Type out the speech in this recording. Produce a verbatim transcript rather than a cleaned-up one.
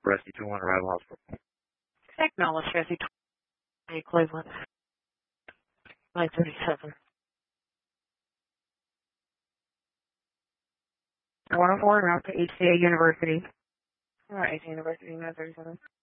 Rescue two one, Arrival Hospital. Acknowledge Rescue twenty, Cleveland. nine thirty-seven. one oh four, route to H C A University. Alright, H C A University, nine thirty-seven.